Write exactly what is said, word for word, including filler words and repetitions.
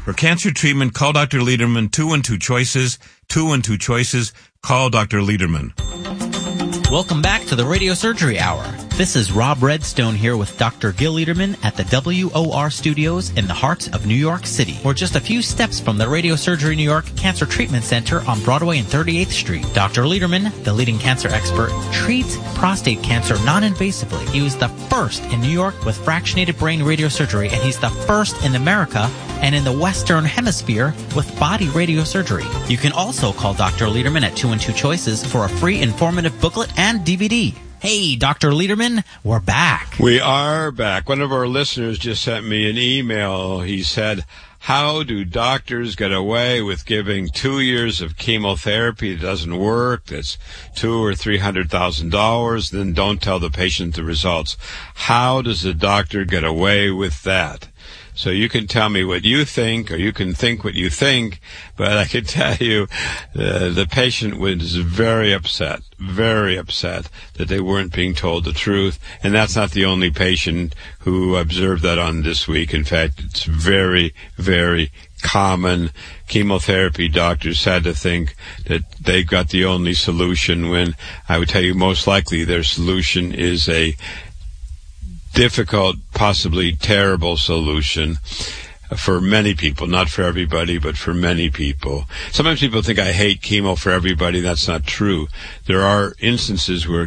For cancer treatment, call Doctor Lederman. Two and two choices. Two and two choices. Call Doctor Lederman. Welcome back to the Radio Surgery Hour. This is Rob Redstone here with Doctor Gil Lederman at the W O R Studios in the heart of New York City. We're just a few steps from the Radio Surgery New York Cancer Treatment Center on Broadway and thirty-eighth Street. Doctor Lederman, the leading cancer expert, treats prostate cancer non-invasively. He was the first in New York with fractionated brain radiosurgery, and he's the first in America and in the Western Hemisphere with body radiosurgery. You can also call Doctor Lederman at two and two choices for a free informative booklet and D V D. Hey, Doctor Lederman, we're back. We are back. One of our listeners just sent me an email. He said, how do doctors get away with giving two years of chemotherapy that doesn't work, that's two or three hundred thousand dollars, then don't tell the patient the results? How does a doctor get away with that? So you can tell me what you think, or you can think what you think, but I can tell you uh, the patient was very upset, very upset that they weren't being told the truth. And that's not the only patient who observed that on This Week. In fact, it's very, very common. Chemotherapy doctors had to think that they got the only solution, when I would tell you most likely their solution is a difficult, possibly terrible solution for many people, not for everybody, but for many people. Sometimes people think I hate chemo for everybody. That's not true. There are instances where